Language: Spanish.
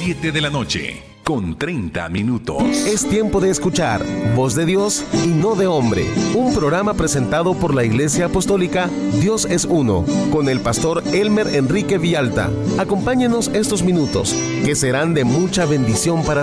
7 de la noche, con 30 minutos. Es tiempo de escuchar Voz de Dios y no de hombre. Un programa presentado por la Iglesia Apostólica Dios es Uno, con el pastor Elmer Enrique Villalta. Acompáñenos estos minutos, que serán de mucha bendición para